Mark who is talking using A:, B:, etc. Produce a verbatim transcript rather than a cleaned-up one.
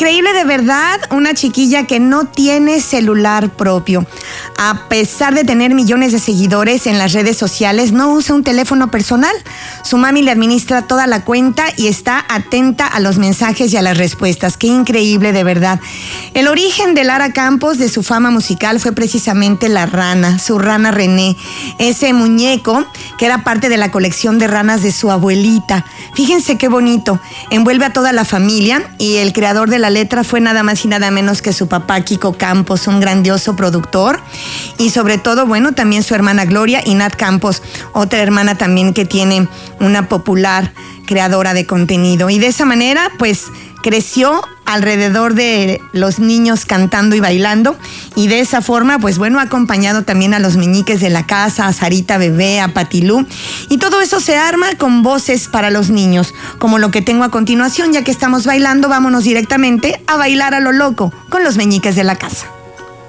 A: Increíble de verdad, una chiquilla que no tiene celular propio. A pesar de tener millones de seguidores en las redes sociales, no usa un teléfono personal. Su mami le administra toda la cuenta y está atenta a los mensajes y a las respuestas. Qué increíble de verdad. El origen de Lara Campos, de su fama musical, fue precisamente la rana, su rana René. Ese muñeco que era parte de la colección de ranas de su abuelita. Fíjense qué bonito. Envuelve a toda la familia y el creador de la letra fue nada más y nada menos que su papá Kiko Campos, un grandioso productor. Y sobre todo, bueno, también su hermana Gloria y Nat Campos, otra hermana también que tiene una popular creadora de contenido. Y de esa manera, pues, creció alrededor de los niños cantando y bailando, y de esa forma, pues bueno, ha acompañado también a los meñiques de la casa, a Sarita Bebé, a Patilú, y todo eso se arma con voces para los niños, como lo que tengo a continuación. Ya que estamos bailando, vámonos directamente a bailar a lo loco con los meñiques de la casa.